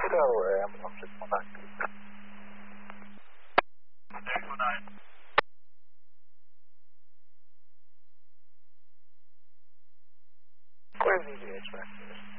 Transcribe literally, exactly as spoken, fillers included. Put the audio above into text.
Delaware, ambulance six one nine. six one nine. Where's the E V H, man?